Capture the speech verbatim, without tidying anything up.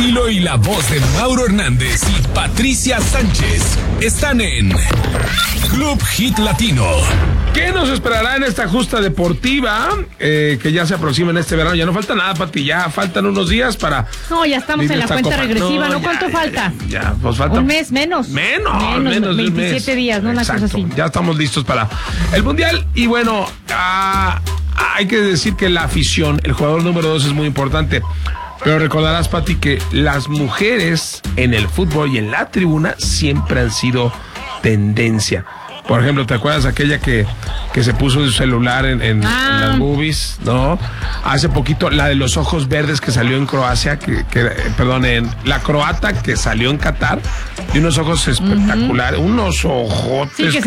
estilo y la voz de Mauro Hernández y Patricia Sánchez están en Club Hit Latino. ¿Qué nos esperará en esta justa deportiva eh, que ya se aproxima en este verano? Ya no falta nada, Pati, ya faltan unos días para... No, ya estamos en la cuenta copa. regresiva, ¿no? ¿no? ¿Cuánto ya, falta? Ya, ya, pues falta... Un mes menos. Menos, menos, menos de veintisiete mes. días, ¿no? Una Exacto. cosa así. Ya estamos listos para el Mundial y bueno, ah, hay que decir que la afición, el jugador número dos es muy importante. Pero recordarás, Pati, que las mujeres en el fútbol y en la tribuna siempre han sido tendencia. Por ejemplo, ¿te acuerdas aquella que, que se puso su celular en, en, ah. en las boobies, ¿no? Hace poquito, la de los ojos verdes que salió en Croacia, que, que perdón, en la croata que salió en Qatar, y unos ojos espectaculares, uh-huh. unos ojotes. Sí,